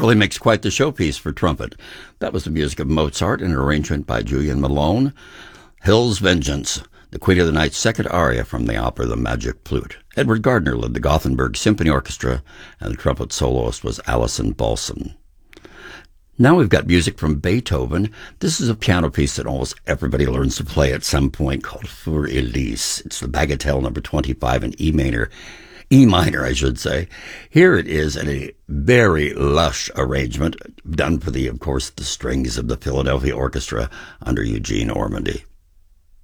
really makes quite the showpiece for trumpet. That was the music of Mozart, an arrangement by Julian Malone. Hill's Vengeance, the Queen of the Night's second aria from the opera The Magic Flute. Edward Gardner led the Gothenburg Symphony Orchestra, and the trumpet soloist was Alison Balson. Now we've got music from Beethoven. This is a piano piece that almost everybody learns to play at some point called Für Elise. It's the Bagatelle number 25 in E minor, I should say. Here it is in a very lush arrangement done for of course, the strings of the Philadelphia Orchestra under Eugene Ormandy.